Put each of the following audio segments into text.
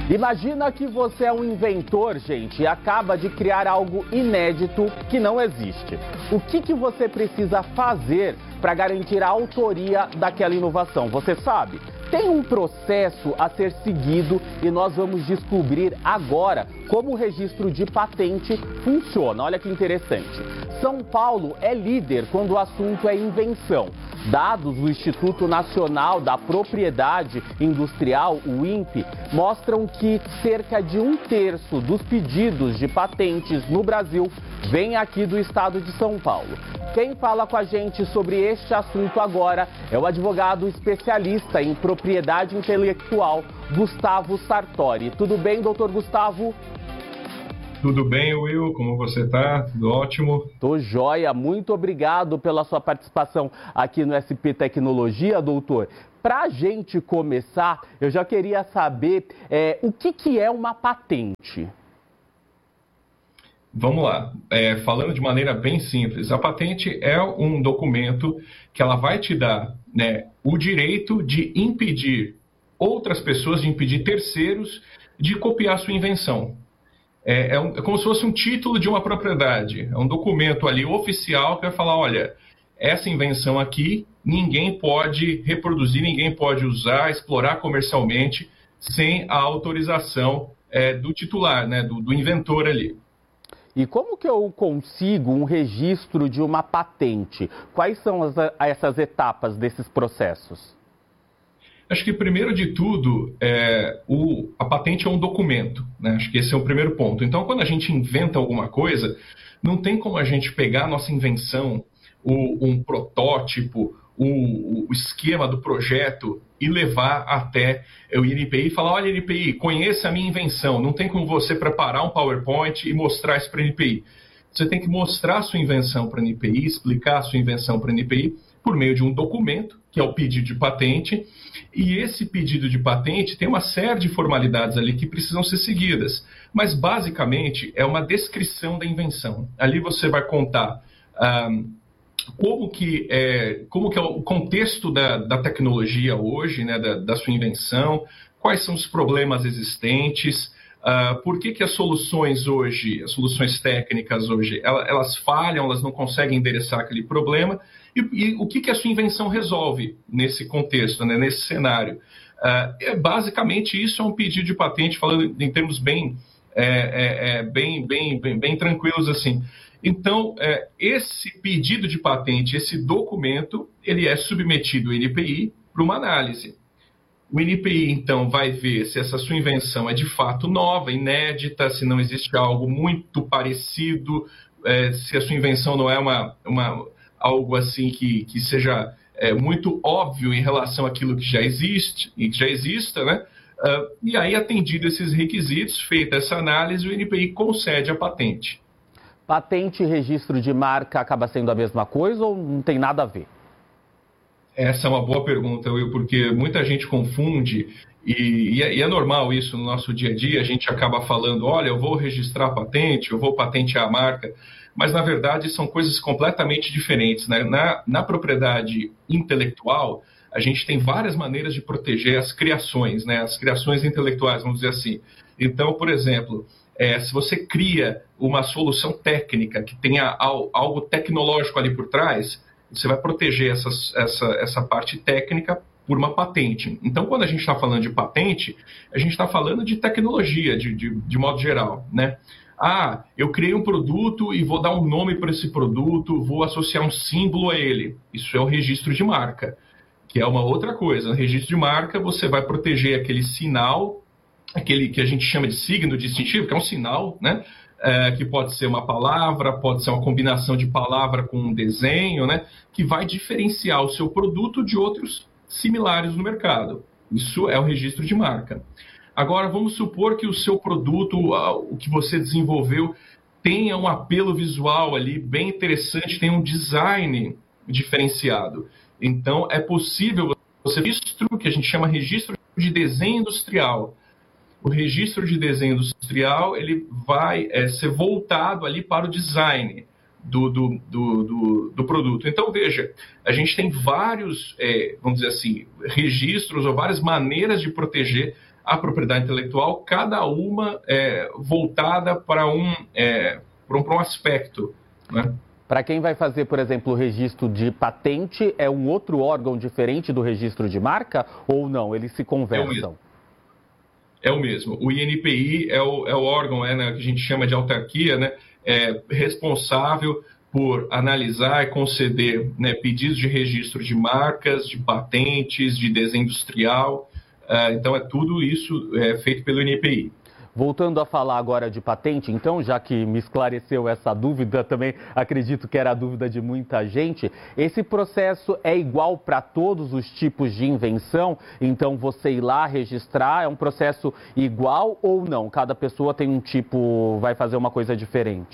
Imagina que você é um inventor, gente, e acaba de criar algo inédito que não existe. O que você precisa fazer para garantir a autoria daquela inovação? Você sabe? Tem um processo a ser seguido e nós vamos descobrir agora como o registro de patente funciona. Olha que interessante. São Paulo é líder quando o assunto é invenção. Dados do Instituto Nacional da Propriedade Industrial, o INPE, mostram que cerca de 1/3 dos pedidos de patentes no Brasil vem aqui do estado de São Paulo. Quem fala com a gente sobre este assunto agora é o advogado especialista em propriedade intelectual, Gustavo Sartori. Tudo bem, doutor Gustavo? Tudo bem, Will? Como você está? Tudo ótimo? Tô joia. Muito obrigado pela sua participação aqui no SP Tecnologia, doutor. Para a gente começar, eu já queria saber o que é uma patente. Vamos lá. Falando de maneira bem simples, a patente é um documento que ela vai te dar, né, o direito de impedir outras pessoas, de impedir terceiros de copiar sua invenção. É como se fosse um título de uma propriedade. É um documento ali oficial que vai falar, olha, essa invenção aqui ninguém pode reproduzir, ninguém pode usar, explorar comercialmente sem a autorização do titular, né, do inventor ali. E como que eu consigo um registro de uma patente? Quais são essas etapas desses processos? Acho que, primeiro de tudo, a patente é um documento, né? Acho que esse é o primeiro ponto. Então, quando a gente inventa alguma coisa, não tem como a gente pegar a nossa invenção, um protótipo, o esquema do projeto e levar até o INPI e falar, olha, INPI, conheça a minha invenção. Não tem como você preparar um PowerPoint e mostrar isso para o INPI. Você tem que mostrar a sua invenção para o INPI, explicar a sua invenção para o INPI por meio de um documento, que é o pedido de patente, e esse pedido de patente tem uma série de formalidades ali que precisam ser seguidas, mas basicamente é uma descrição da invenção. Ali você vai contar como que é o contexto da tecnologia hoje, né, da sua invenção, quais são os problemas existentes, por que as soluções hoje, as soluções técnicas hoje, elas falham, elas não conseguem endereçar aquele problema, e o que a sua invenção resolve nesse contexto, né, nesse cenário. Basicamente, isso é um pedido de patente, falando em termos bem tranquilos assim. Então, esse pedido de patente, esse documento, ele é submetido ao INPI para uma análise. O INPI, então, vai ver se essa sua invenção é de fato nova, inédita, se não existe algo muito parecido, se a sua invenção não é algo assim que seja muito óbvio em relação àquilo que já existe e que já exista, né? E aí, atendido esses requisitos, feita essa análise, o INPI concede a patente. Patente e registro de marca acaba sendo a mesma coisa ou não tem nada a ver? Essa é uma boa pergunta, Will, porque muita gente confunde, e é normal isso no nosso dia a dia, a gente acaba falando, olha, eu vou registrar a patente, eu vou patentear a marca, mas na verdade são coisas completamente diferentes, né? Na propriedade intelectual, a gente tem várias maneiras de proteger as criações, né? As criações intelectuais, vamos dizer assim. Então, por exemplo, se você cria uma solução técnica que tenha algo tecnológico ali por trás, você vai proteger essa parte técnica por uma patente. Então, quando a gente está falando de patente, a gente está falando de tecnologia, de modo geral, né? Eu criei um produto e vou dar um nome para esse produto, vou associar um símbolo a ele. Isso é o registro de marca, que é uma outra coisa. No registro de marca, você vai proteger aquele sinal, aquele que a gente chama de signo distintivo, que é um sinal, né? Que pode ser uma palavra, pode ser uma combinação de palavra com um desenho, né? Que vai diferenciar o seu produto de outros similares no mercado. Isso é o registro de marca. Agora, vamos supor que o seu produto, o que você desenvolveu, tenha um apelo visual ali bem interessante, tem um design diferenciado. Então, é possível você registro, que a gente chama registro de desenho industrial. O registro de desenho industrial ele vai ser voltado ali para o design do produto. Então, veja, a gente tem vários, vamos dizer assim, registros ou várias maneiras de proteger a propriedade intelectual, cada uma voltada para um aspecto, né? Para quem vai fazer, por exemplo, o registro de patente, é um outro órgão diferente do registro de marca ou não? Eles se conversam? É o mesmo. O INPI é o órgão né, que a gente chama de autarquia, né, responsável por analisar e conceder, né, pedidos de registro de marcas, de patentes, de desenho industrial. Então, tudo isso feito pelo INPI. Voltando a falar agora de patente, então, já que me esclareceu essa dúvida, também acredito que era a dúvida de muita gente, esse processo é igual para todos os tipos de invenção? Então, você ir lá registrar, é um processo igual ou não? Cada pessoa tem um tipo, vai fazer uma coisa diferente?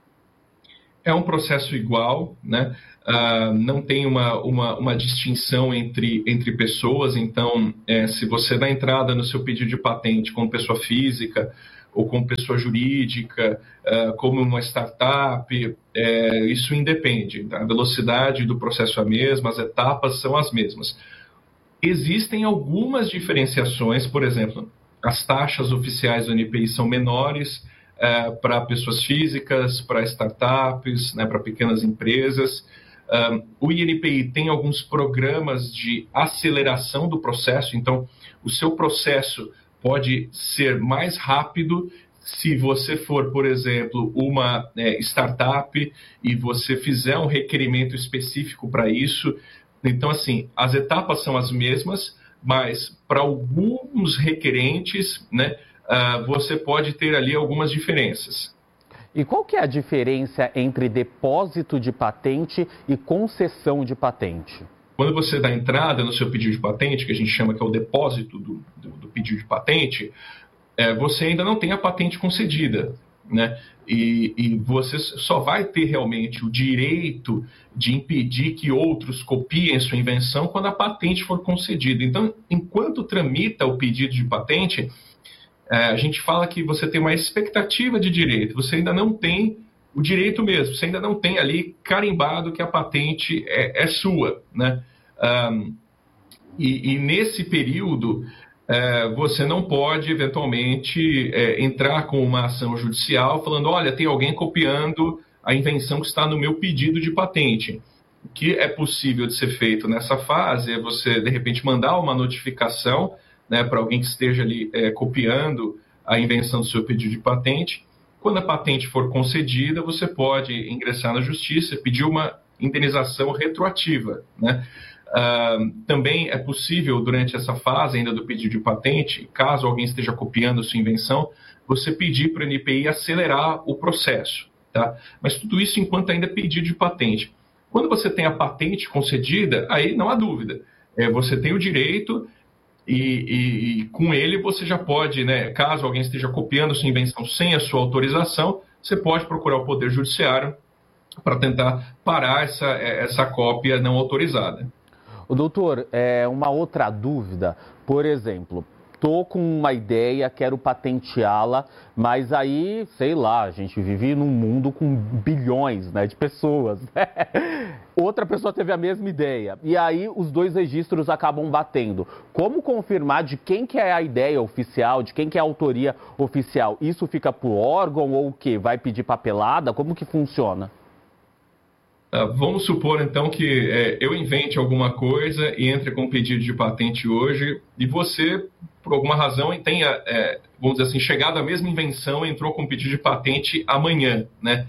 É um processo igual, né? Não tem uma distinção entre pessoas. Então, se você dá entrada no seu pedido de patente como pessoa física ou como pessoa jurídica, como uma startup, isso independe. A velocidade do processo é a mesma, as etapas são as mesmas. Existem algumas diferenciações, por exemplo, as taxas oficiais do INPI são menores para pessoas físicas, para startups, né, para pequenas empresas. O INPI tem alguns programas de aceleração do processo, então o seu processo pode ser mais rápido se você for, por exemplo, uma startup e você fizer um requerimento específico para isso. Então, assim, as etapas são as mesmas, mas para alguns requerentes, né, você pode ter ali algumas diferenças. E qual que é a diferença entre depósito de patente e concessão de patente? Quando você dá entrada no seu pedido de patente, que a gente chama que é o depósito do pedido de patente, você ainda não tem a patente concedida, né? E você só vai ter realmente o direito de impedir que outros copiem sua invenção quando a patente for concedida. Então, enquanto tramita o pedido de patente, a gente fala que você tem uma expectativa de direito, você ainda não tem o direito mesmo, você ainda não tem ali carimbado que a patente é sua, né? E nesse período, você não pode, eventualmente, entrar com uma ação judicial falando, olha, tem alguém copiando a invenção que está no meu pedido de patente. O que é possível de ser feito nessa fase é você, de repente, mandar uma notificação, né, para alguém que esteja ali copiando a invenção do seu pedido de patente. Quando a patente for concedida, você pode ingressar na justiça e pedir uma indenização retroativa, né? Também é possível, durante essa fase ainda do pedido de patente, caso alguém esteja copiando a sua invenção, você pedir para o INPI acelerar o processo, tá? Mas tudo isso enquanto ainda é pedido de patente. Quando você tem a patente concedida, aí não há dúvida. Você tem o direito e com ele você já pode, né, caso alguém esteja copiando sua invenção sem a sua autorização, você pode procurar o Poder Judiciário para tentar parar essa cópia não autorizada. O doutor, uma outra dúvida, por exemplo, estou com uma ideia, quero patenteá-la, mas aí, sei lá, a gente vive num mundo com bilhões, né, de pessoas, né? Outra pessoa teve a mesma ideia, e aí os dois registros acabam batendo. Como confirmar de quem que é a ideia oficial, de quem que é a autoria oficial? Isso fica para o órgão ou o quê? Vai pedir papelada? Como que funciona? Vamos supor, então, que eu invente alguma coisa e entre com um pedido de patente hoje e você, por alguma razão, tenha, vamos dizer assim, chegado à mesma invenção e entrou com um pedido de patente amanhã, né?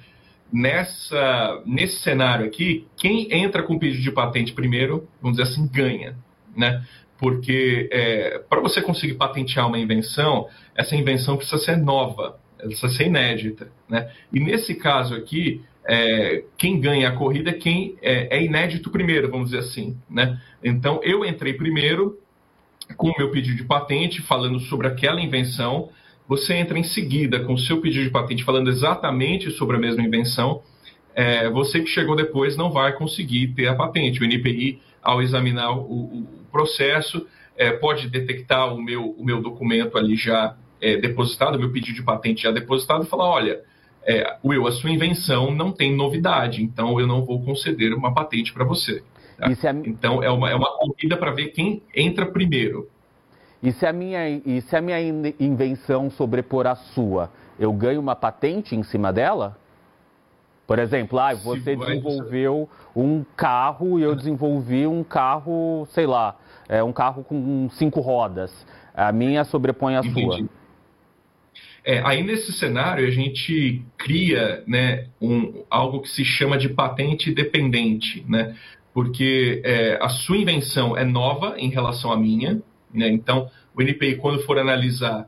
Nesse cenário aqui, quem entra com pedido de patente primeiro, vamos dizer assim, ganha, né? Porque para você conseguir patentear uma invenção, essa invenção precisa ser nova, precisa ser inédita, né? E nesse caso aqui, quem ganha a corrida é quem é inédito primeiro, vamos dizer assim, né? Então, eu entrei primeiro com o meu pedido de patente, falando sobre aquela invenção. Você entra em seguida com o seu pedido de patente, falando exatamente sobre a mesma invenção. Você que chegou depois não vai conseguir ter a patente. O INPI, ao examinar o processo, pode detectar o meu documento ali já depositado, o meu pedido de patente já depositado, e falar, olha, Will, a sua invenção não tem novidade, então eu não vou conceder uma patente para você. Tá? Então, é uma corrida para ver quem entra primeiro. E se a minha invenção sobrepor a sua, eu ganho uma patente em cima dela? Por exemplo, você desenvolveu um carro e eu desenvolvi um carro, sei lá, um carro com 5 rodas. A minha sobrepõe a sua. Aí nesse cenário a gente cria, né, algo que se chama de patente dependente, né? Porque a sua invenção é nova em relação à minha, né? Então o NPI, quando for analisar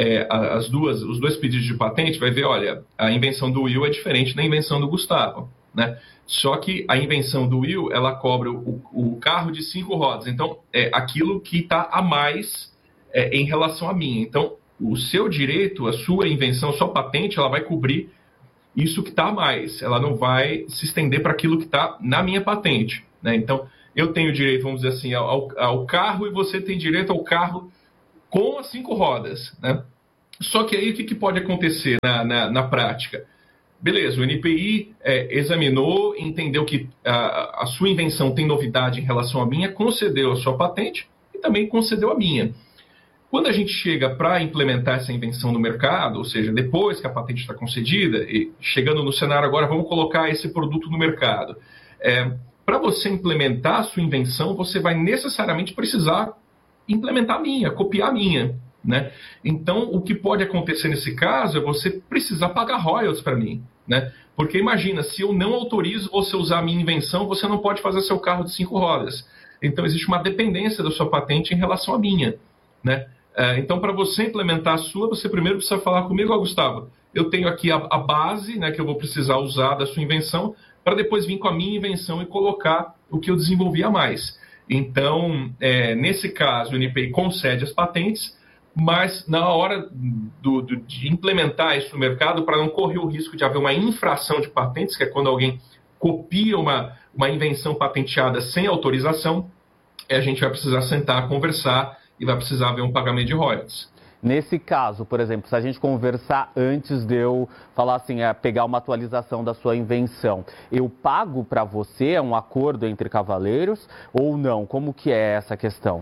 os dois pedidos de patente, vai ver, olha, a invenção do Will é diferente da invenção do Gustavo, né? Só que a invenção do Will, ela cobre o carro de 5 rodas, então é aquilo que está a mais em relação à minha. Então o seu direito, a sua invenção, a sua patente, ela vai cobrir isso que está a mais. Ela não vai se estender para aquilo que está na minha patente, né? Então, eu tenho direito, vamos dizer assim, ao carro e você tem direito ao carro com as 5 rodas, né? Só que aí o que pode acontecer na prática? Beleza, o NPI examinou, entendeu que a sua invenção tem novidade em relação à minha, concedeu a sua patente e também concedeu a minha. Quando a gente chega para implementar essa invenção no mercado, ou seja, depois que a patente está concedida, e chegando no cenário agora, vamos colocar esse produto no mercado. Para você implementar a sua invenção, você vai necessariamente precisar implementar a minha, copiar a minha, né? Então, o que pode acontecer nesse caso é você precisar pagar royalties para mim, né? Porque imagina, se eu não autorizo você usar a minha invenção, você não pode fazer seu carro de 5 rodas. Então, existe uma dependência da sua patente em relação à minha, né? Então, para você implementar a sua, você primeiro precisa falar comigo, Gustavo, eu tenho aqui a base, né, que eu vou precisar usar da sua invenção, para depois vir com a minha invenção e colocar o que eu desenvolvi a mais. Então, nesse caso, o NPI concede as patentes, mas na hora de implementar isso no mercado, para não correr o risco de haver uma infração de patentes, que é quando alguém copia uma invenção patenteada sem autorização, a gente vai precisar sentar, conversar e vai precisar haver um pagamento de royalties. Nesse caso, por exemplo, se a gente conversar antes de eu falar assim, pegar uma atualização da sua invenção, eu pago para você, é um acordo entre cavaleiros ou não? Como que é essa questão?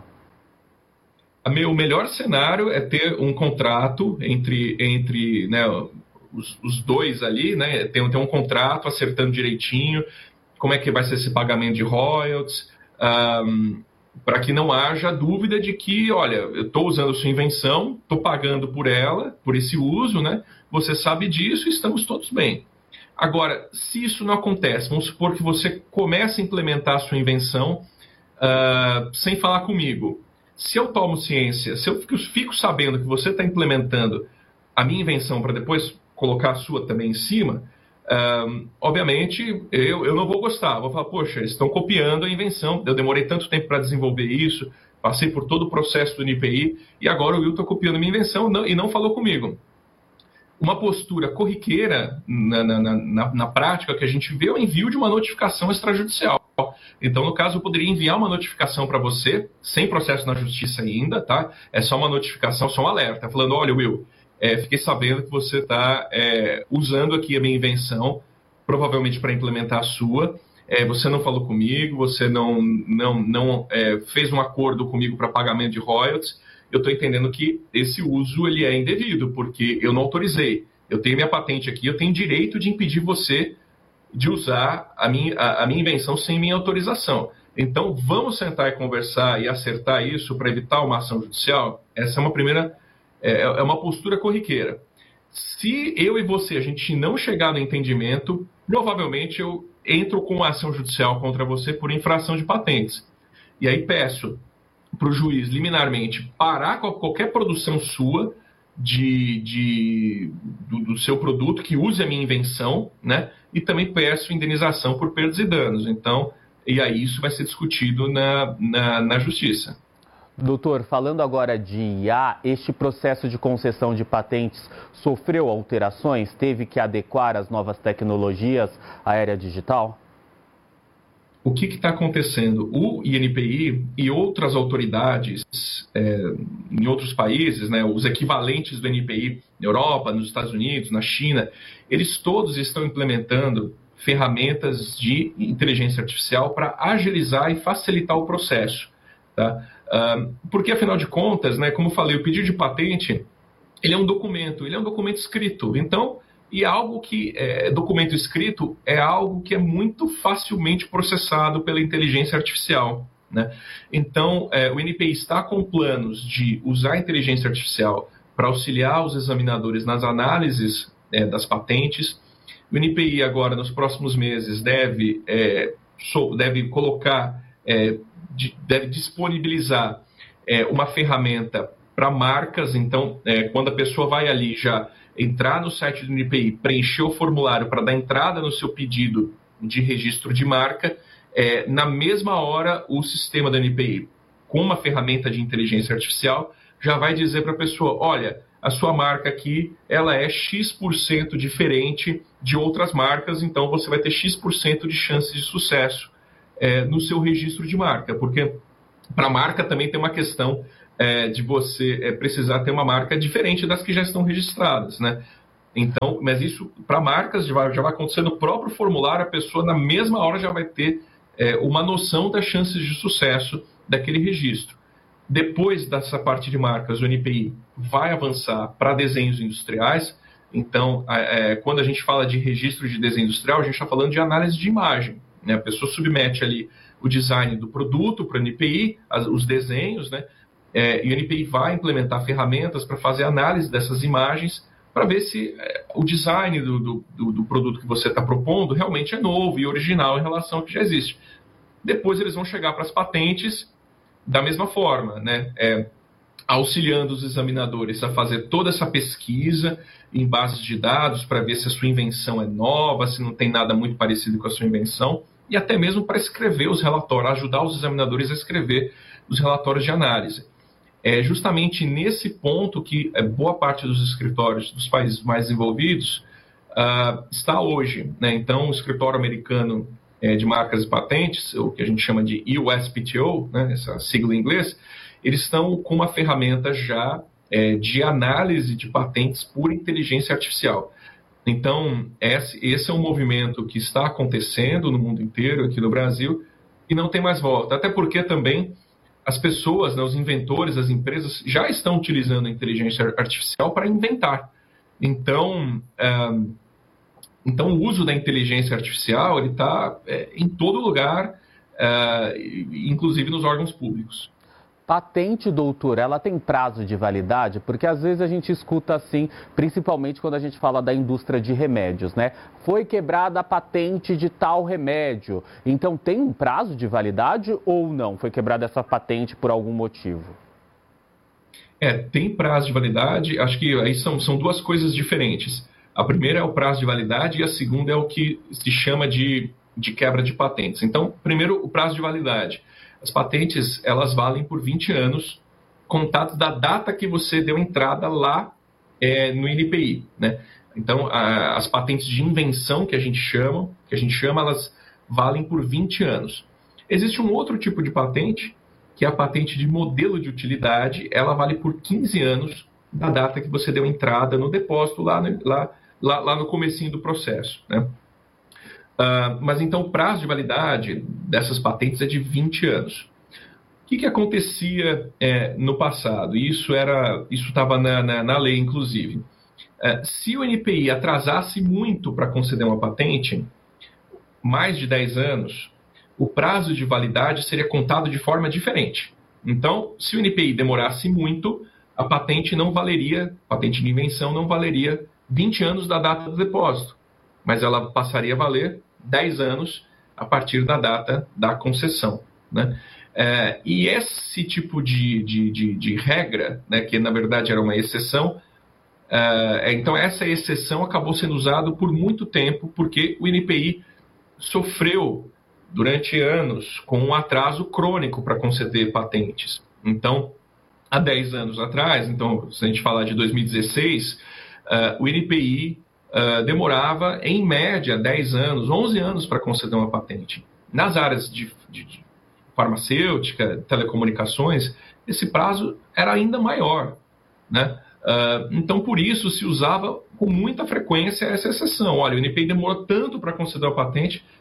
O melhor cenário é ter um contrato entre né, os dois ali, né, ter um contrato acertando direitinho como é que vai ser esse pagamento de royalties, para que não haja dúvida de que, olha, eu estou usando a sua invenção, estou pagando por ela, por esse uso, né? Você sabe disso e estamos todos bem. Agora, se isso não acontece, vamos supor que você começa a implementar a sua invenção sem falar comigo. Se eu tomo ciência, se eu fico sabendo que você está implementando a minha invenção para depois colocar a sua também em cima, obviamente eu não vou gostar, vou falar, poxa, eles estão copiando a invenção, eu demorei tanto tempo para desenvolver isso, passei por todo o processo do NPI e agora o Will está copiando a minha invenção e não falou comigo. Uma postura corriqueira na prática que a gente vê é o envio de uma notificação extrajudicial. Então, no caso, eu poderia enviar uma notificação para você, sem processo na justiça ainda, tá? É só uma notificação, só um alerta, falando, olha, Will, fiquei sabendo que você está usando aqui a minha invenção, provavelmente para implementar a sua. Você não falou comigo, você não fez um acordo comigo para pagamento de royalties. Eu estou entendendo que esse uso ele é indevido, porque eu não autorizei. Eu tenho minha patente aqui, eu tenho direito de impedir você de usar a minha invenção sem minha autorização. Então, vamos sentar e conversar e acertar isso para evitar uma ação judicial? Essa é uma primeira... É uma postura corriqueira. Se eu e você, a gente não chegar no entendimento, provavelmente eu entro com uma ação judicial contra você por infração de patentes. E aí peço para o juiz, liminarmente, parar com qualquer produção sua do seu produto que use a minha invenção, né? E também peço indenização por perdas e danos. Então, e aí isso vai ser discutido na justiça. Doutor, falando agora de IA, este processo de concessão de patentes sofreu alterações? Teve que adequar as novas tecnologias à era digital? O que está acontecendo? O INPI e outras autoridades em outros países, né, os equivalentes do INPI na Europa, nos Estados Unidos, na China, eles todos estão implementando ferramentas de inteligência artificial para agilizar e facilitar o processo. Tá? Porque, afinal de contas, né, como eu falei, o pedido de patente ele é um documento escrito. Então, e algo que documento escrito é algo que é muito facilmente processado pela inteligência artificial. Né? Então, o NPI está com planos de usar a inteligência artificial para auxiliar os examinadores nas análises das patentes. O NPI agora, nos próximos meses, deve colocar, deve disponibilizar uma ferramenta para marcas. Então, quando a pessoa vai ali já entrar no site do NPI, preencher o formulário para dar entrada no seu pedido de registro de marca, na mesma hora o sistema do NPI, com uma ferramenta de inteligência artificial, já vai dizer para a pessoa, olha, a sua marca aqui ela é X% diferente de outras marcas, então você vai ter X% de chances de sucesso no seu registro de marca, porque para a marca também tem uma questão de você precisar ter uma marca diferente das que já estão registradas, né? Então, mas isso para marcas já vai acontecer no próprio formulário, a pessoa na mesma hora já vai ter uma noção das chances de sucesso daquele registro. Depois dessa parte de marcas, o NPI vai avançar para desenhos industriais. Então, quando a gente fala de registro de desenho industrial, a gente está falando de análise de imagem, né? A pessoa submete ali o design do produto para o NPI, os desenhos, né? E o NPI vai implementar ferramentas para fazer análise dessas imagens, para ver se o design do produto que você está propondo realmente é novo e original em relação ao que já existe. Depois eles vão chegar para as patentes da mesma forma, né? Auxiliando os examinadores a fazer toda essa pesquisa em bases de dados para ver se a sua invenção é nova, se não tem nada muito parecido com a sua invenção, e até mesmo para escrever os relatórios, ajudar os examinadores a escrever os relatórios de análise. É justamente nesse ponto que boa parte dos escritórios dos países mais desenvolvidos está hoje, né? Então, o escritório americano de marcas e patentes, o que a gente chama de USPTO, né? Essa sigla em inglês, eles estão com uma ferramenta já de análise de patentes por inteligência artificial. Então, esse é um movimento que está acontecendo no mundo inteiro, aqui no Brasil, e não tem mais volta. Até porque também as pessoas, né, os inventores, as empresas já estão utilizando a inteligência artificial para inventar. Então, o uso da inteligência artificial ele está em todo lugar, inclusive nos órgãos públicos. Patente, doutor, ela tem prazo de validade? Porque às vezes a gente escuta assim, principalmente quando a gente fala da indústria de remédios, né? Foi quebrada a patente de tal remédio. Então tem um prazo de validade ou não? Foi quebrada essa patente por algum motivo? Tem prazo de validade. Acho que aí são duas coisas diferentes. A primeira é o prazo de validade e a segunda é o que se chama de quebra de patentes. Então, primeiro, o prazo de validade. As patentes, elas valem por 20 anos, contados da data que você deu entrada lá no NPI, né? Então, as patentes de invenção que a gente chama, elas valem por 20 anos. Existe um outro tipo de patente, que é a patente de modelo de utilidade, ela vale por 15 anos da data que você deu entrada no depósito lá no comecinho do processo, né? Mas então o prazo de validade dessas patentes é de 20 anos. O que acontecia no passado? Isso estava na lei, inclusive. Se o NPI atrasasse muito para conceder uma patente, mais de 10 anos, o prazo de validade seria contado de forma diferente. Então, se o NPI demorasse muito, a patente de invenção não valeria 20 anos da data do depósito, mas ela passaria a valer 10 anos a partir da data da concessão, né? E esse tipo de regra, né, que na verdade era uma exceção, então essa exceção acabou sendo usada por muito tempo, porque o NPI sofreu durante anos com um atraso crônico para conceder patentes. Então, há 10 anos atrás, então, se a gente falar de 2016, o NPI demorava, em média, 10 anos, 11 anos para conceder uma patente. Nas áreas de farmacêutica, telecomunicações, esse prazo era ainda maior, né? Então, por isso, se usava com muita frequência essa exceção. Olha, o NPI demorou tanto para conceder uma patente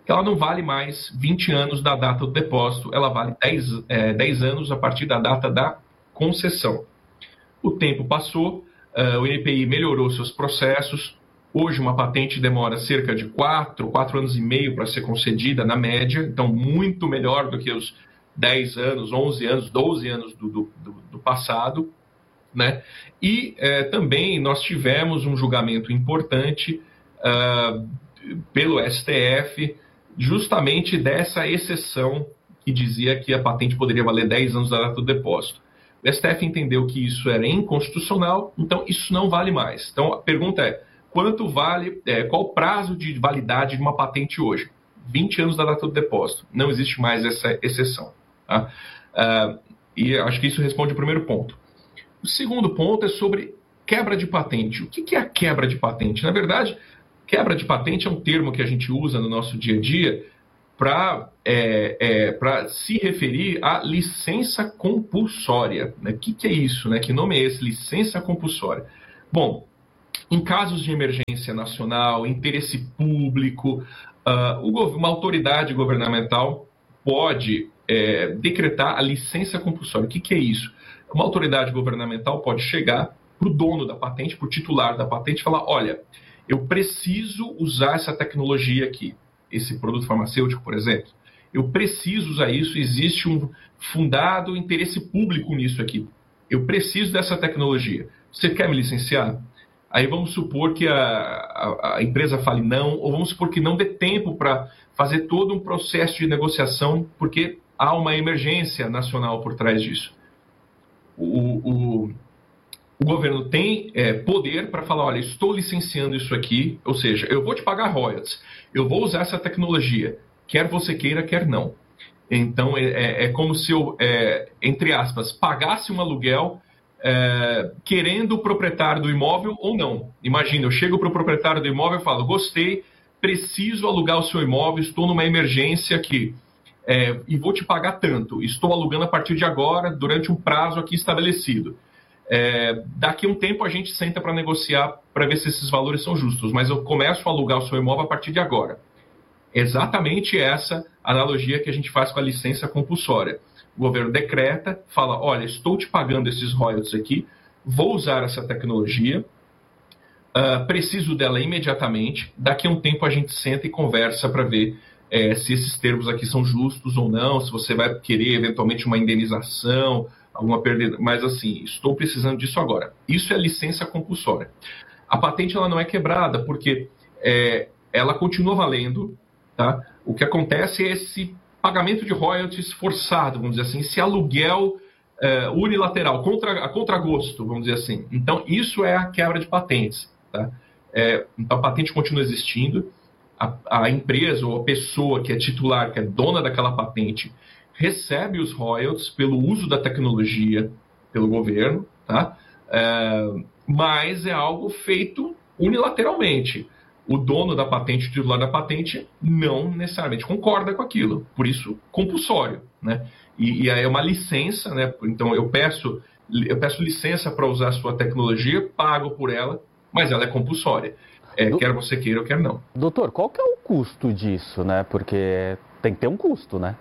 que ela não vale mais 20 anos da data do depósito, ela vale 10 anos a partir da data da concessão. O tempo passou, o INPI melhorou seus processos. Hoje uma patente demora cerca de 4 anos e meio para ser concedida, na média, então muito melhor do que os 10 anos, 11 anos, 12 anos do passado, né? E também nós tivemos um julgamento importante pelo STF, justamente dessa exceção que dizia que a patente poderia valer 10 anos da data do depósito. O STF entendeu que isso era inconstitucional, então isso não vale mais. Então a pergunta é, quanto vale, qual o prazo de validade de uma patente hoje? 20 anos da data do depósito. Não existe mais essa exceção. Tá? E acho que isso responde o primeiro ponto. O segundo ponto é sobre quebra de patente. O que é a quebra de patente? Na verdade, quebra de patente é um termo que a gente usa no nosso dia a dia para se referir à licença compulsória. Né? O que é isso? Né? Que nome é esse? Licença compulsória. Bom, em casos de emergência nacional, interesse público, uma autoridade governamental pode decretar a licença compulsória. O que é isso? Uma autoridade governamental pode chegar para o dono da patente, para o titular da patente, e falar, olha, eu preciso usar essa tecnologia aqui, esse produto farmacêutico, por exemplo. Eu preciso usar isso, existe um fundado interesse público nisso aqui. Eu preciso dessa tecnologia. Você quer me licenciar? Aí vamos supor que a empresa fale não, ou vamos supor que não dê tempo para fazer todo um processo de negociação, porque há uma emergência nacional por trás disso. O governo tem poder para falar, olha, estou licenciando isso aqui, ou seja, eu vou te pagar royalties, eu vou usar essa tecnologia, quer você queira, quer não. Então, é como se eu, entre aspas, pagasse um aluguel querendo o proprietário do imóvel ou não. Imagina, eu chego para o proprietário do imóvel e falo, gostei, preciso alugar o seu imóvel, estou numa emergência aqui, e vou te pagar tanto, estou alugando a partir de agora, durante um prazo aqui estabelecido. Daqui a um tempo a gente senta para negociar para ver se esses valores são justos, mas eu começo a alugar o seu imóvel a partir de agora. Exatamente essa analogia que a gente faz com a licença compulsória. O governo decreta, fala, olha, estou te pagando esses royalties aqui, vou usar essa tecnologia, preciso dela imediatamente, daqui a um tempo a gente senta e conversa para ver se esses termos aqui são justos ou não, se você vai querer eventualmente uma indenização, alguma perda, mas assim, estou precisando disso agora. Isso é licença compulsória. A patente ela não é quebrada, porque ela continua valendo, tá? O que acontece é esse pagamento de royalties forçado, vamos dizer assim, esse aluguel unilateral, a contragosto, vamos dizer assim. Então, isso é a quebra de patentes. Tá? Então, a patente continua existindo, a empresa ou a pessoa que é titular, que é dona daquela patente, recebe os royalties pelo uso da tecnologia pelo governo, tá? Mas é algo feito unilateralmente. O dono da patente, o titular da patente, não necessariamente concorda com aquilo. Por isso, compulsório. Né? E aí é uma licença, né? Então eu peço licença para usar a sua tecnologia, pago por ela, mas ela é compulsória. Quer você queira ou quer não. Doutor, qual que é o custo disso, né? Porque tem que ter um custo, né?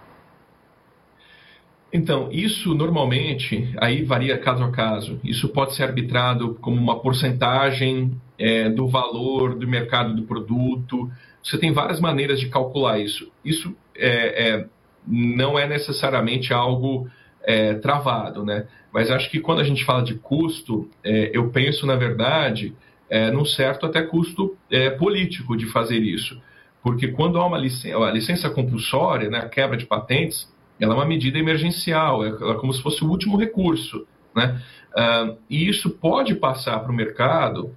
Então, isso normalmente, aí varia caso a caso. Isso pode ser arbitrado como uma porcentagem do valor do mercado do produto. Você tem várias maneiras de calcular isso. Isso não é necessariamente algo travado, né? Mas acho que quando a gente fala de custo, eu penso, na verdade, num certo até custo político de fazer isso. Porque quando há uma licença compulsória, né, a quebra de patentes, ela é uma medida emergencial, ela é como se fosse o último recurso. Né? E isso pode passar para o mercado,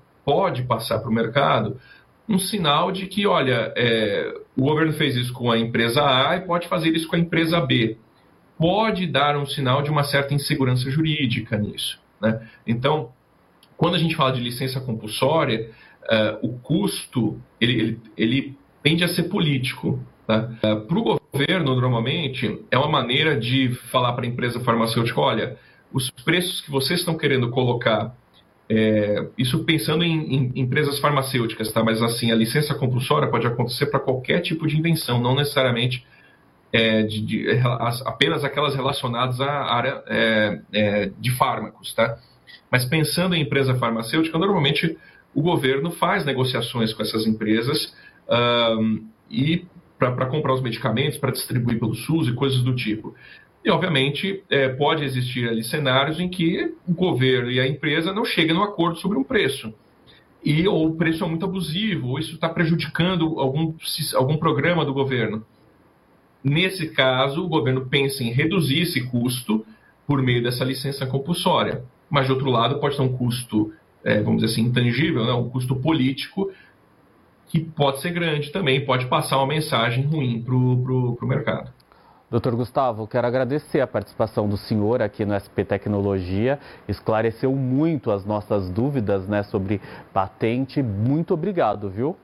um sinal de que, olha, o governo fez isso com a empresa A e pode fazer isso com a empresa B. Pode dar um sinal de uma certa insegurança jurídica nisso. Né? Então, quando a gente fala de licença compulsória, o custo ele tende a ser político. Tá? Para o governo, normalmente, é uma maneira de falar para a empresa farmacêutica, olha, os preços que vocês estão querendo colocar Isso pensando em empresas farmacêuticas, tá? Mas assim, a licença compulsória pode acontecer para qualquer tipo de invenção, não necessariamente apenas aquelas relacionadas à área de fármacos, tá? Mas pensando em empresa farmacêutica, normalmente o governo faz negociações com essas empresas e para comprar os medicamentos, para distribuir pelo SUS e coisas do tipo. E, obviamente, pode existir ali cenários em que o governo e a empresa não chegam no acordo sobre um preço. Ou o preço é muito abusivo, ou isso está prejudicando algum programa do governo. Nesse caso, o governo pensa em reduzir esse custo por meio dessa licença compulsória. Mas, de outro lado, pode ter um custo, vamos dizer assim, intangível, né? Um custo político, que pode ser grande também, pode passar uma mensagem ruim para o mercado. Doutor Gustavo, quero agradecer a participação do senhor aqui no SP Tecnologia, esclareceu muito as nossas dúvidas, né, sobre patente. Muito obrigado, viu?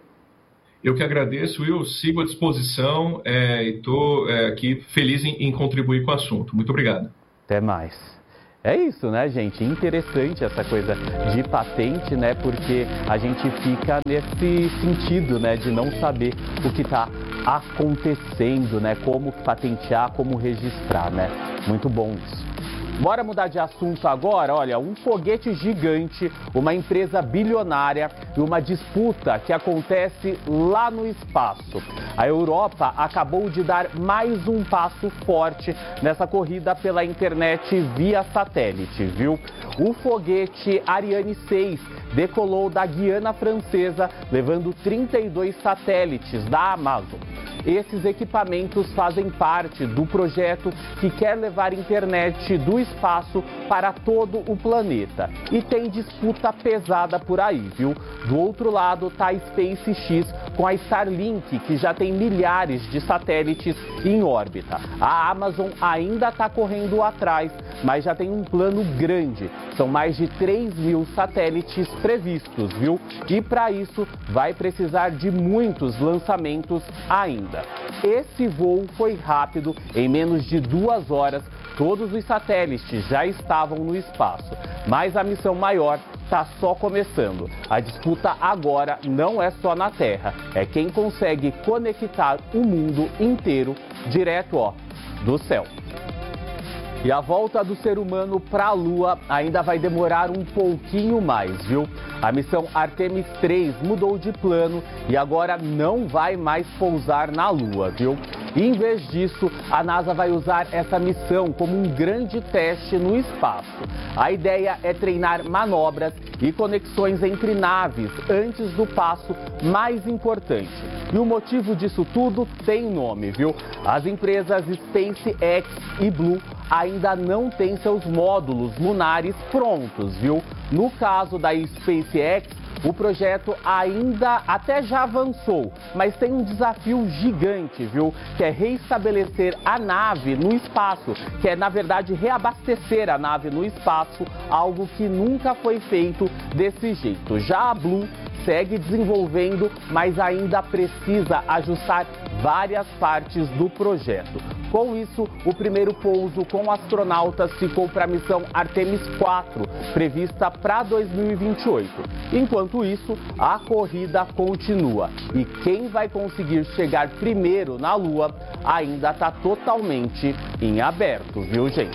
Eu que agradeço, Will, sigo à disposição e estou aqui feliz em contribuir com o assunto. Muito obrigado. Até mais. É isso, né, gente? Interessante essa coisa de patente, né? Porque a gente fica nesse sentido, né, de não saber o que está acontecendo, né? Como patentear, como registrar, né? Muito bom isso. Bora mudar de assunto agora. Olha, um foguete gigante, uma empresa bilionária e uma disputa que acontece lá no espaço. A Europa acabou de dar mais um passo forte nessa corrida pela internet via satélite, viu? O foguete Ariane 6 decolou da Guiana Francesa, levando 32 satélites da Amazon. Esses equipamentos fazem parte do projeto que quer levar a internet do espaço para todo o planeta. E tem disputa pesada por aí, viu? Do outro lado está a SpaceX com a Starlink, que já tem milhares de satélites em órbita. A Amazon ainda está correndo atrás, mas já tem um plano grande. São mais de 3.000 satélites previstos, viu? E para isso vai precisar de muitos lançamentos ainda. Esse voo foi rápido, em menos de 2 horas, todos os satélites já estavam no espaço. Mas a missão maior está só começando. A disputa agora não é só na Terra, é quem consegue conectar o mundo inteiro direto, do céu. E a volta do ser humano para a Lua ainda vai demorar um pouquinho mais, viu? A missão Artemis 3 mudou de plano e agora não vai mais pousar na Lua, viu? E, em vez disso, a NASA vai usar essa missão como um grande teste no espaço. A ideia é treinar manobras e conexões entre naves antes do passo mais importante. E o motivo disso tudo tem nome, viu? As empresas SpaceX e Blue ainda não têm seus módulos lunares prontos, viu? No caso da SpaceX, o projeto ainda até já avançou, mas tem um desafio gigante, viu? Que é reestabelecer a nave no espaço, que é, na verdade, reabastecer a nave no espaço, algo que nunca foi feito desse jeito. Já a Blue segue desenvolvendo, mas ainda precisa ajustar várias partes do projeto. Com isso, o primeiro pouso com astronautas ficou para a missão Artemis 4, prevista para 2028. Enquanto isso, a corrida continua. E quem vai conseguir chegar primeiro na Lua ainda está totalmente em aberto, viu, gente?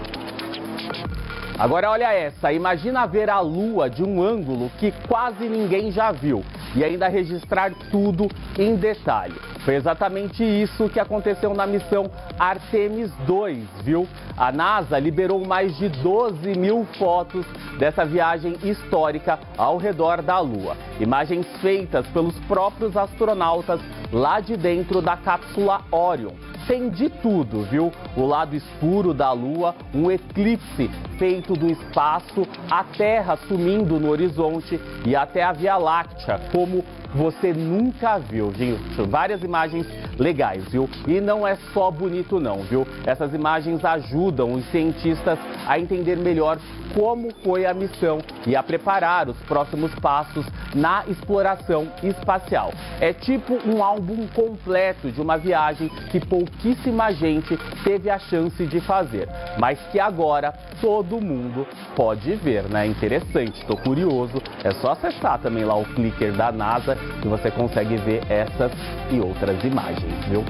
Agora olha essa, imagina ver a Lua de um ângulo que quase ninguém já viu e ainda registrar tudo em detalhe. Foi exatamente isso que aconteceu na missão Artemis 2, viu? A NASA liberou mais de 12.000 fotos dessa viagem histórica ao redor da Lua. Imagens feitas pelos próprios astronautas lá de dentro da cápsula Orion. Tem de tudo, viu? O lado escuro da Lua, um eclipse feito do espaço, a Terra sumindo no horizonte e até a Via Láctea como você nunca viu, gente. Várias imagens legais, viu? E não é só bonito não, viu? Essas imagens ajudam os cientistas a entender melhor como foi a missão e a preparar os próximos passos na exploração espacial. É tipo um álbum completo de uma viagem que pouquíssima gente teve a chance de fazer, mas que agora todo mundo pode ver, né? Interessante, tô curioso. É só acessar também lá o clicker da NASA que você consegue ver essas e outras imagens, viu?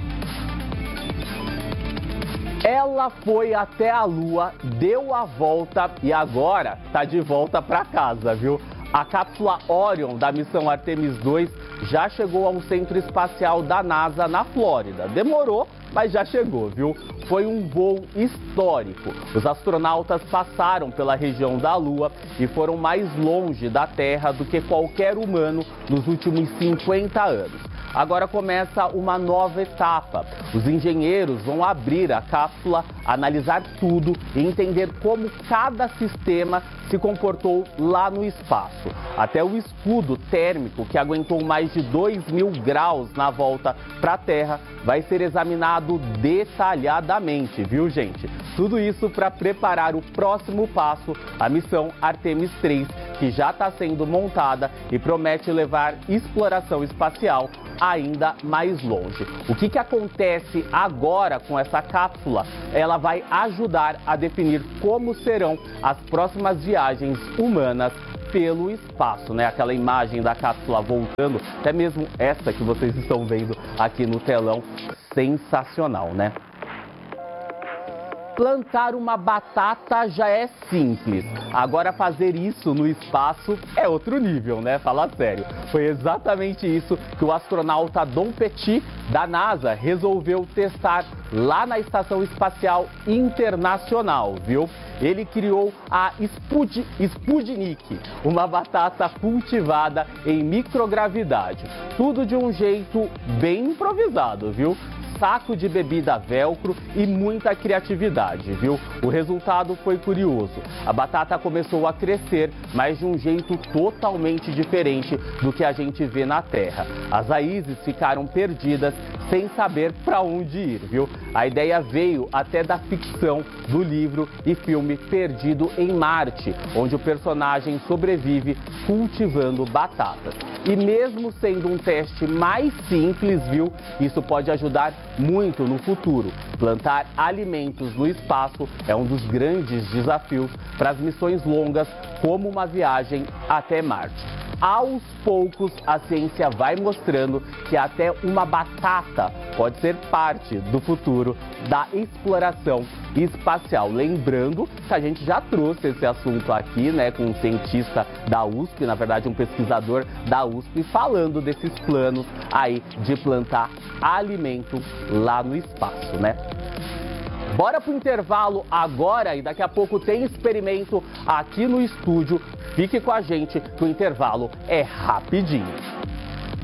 Ela foi até a Lua, deu a volta e agora tá de volta para casa, viu? A cápsula Orion da missão Artemis II já chegou ao Centro Espacial da NASA na Flórida. Demorou, mas já chegou, viu? Foi um voo histórico. Os astronautas passaram pela região da Lua e foram mais longe da Terra do que qualquer humano nos últimos 50 anos. Agora começa uma nova etapa. Os engenheiros vão abrir a cápsula, analisar tudo e entender como cada sistema se comportou lá no espaço. Até o escudo térmico, que aguentou mais de 2.000 graus na volta para a Terra, vai ser examinado detalhadamente, viu, gente? Tudo isso para preparar o próximo passo, a missão Artemis III, que já está sendo montada e promete levar exploração espacial ainda mais longe. O que acontece agora com essa cápsula? Ela vai ajudar a definir como serão as próximas viagens humanas pelo espaço, né? Aquela imagem da cápsula voltando, até mesmo essa que vocês estão vendo aqui no telão, sensacional, né? Plantar uma batata já é simples. Agora fazer isso no espaço é outro nível, né? Fala sério. Foi exatamente isso que o astronauta Don Petit, da NASA, resolveu testar lá na Estação Espacial Internacional, viu? Ele criou a Sputnik, uma batata cultivada em microgravidade. Tudo de um jeito bem improvisado, viu? Saco de bebida velcro e muita criatividade, viu? O resultado foi curioso. A batata começou a crescer, mas de um jeito totalmente diferente do que a gente vê na Terra. As raízes ficaram perdidas, sem saber para onde ir, viu? A ideia veio até da ficção do livro e filme Perdido em Marte, onde o personagem sobrevive cultivando batatas. E mesmo sendo um teste mais simples, viu? Isso pode ajudar muito no futuro. Plantar alimentos no espaço é um dos grandes desafios para as missões longas, como uma viagem até Marte. Aos poucos, a ciência vai mostrando que até uma batata pode ser parte do futuro da exploração espacial. Lembrando que a gente já trouxe esse assunto aqui, né, com um cientista da USP, na verdade um pesquisador da USP, falando desses planos aí de plantar alimento lá no espaço, né? Bora pro intervalo agora e daqui a pouco tem experimento aqui no estúdio. Fique com a gente que o intervalo é rapidinho.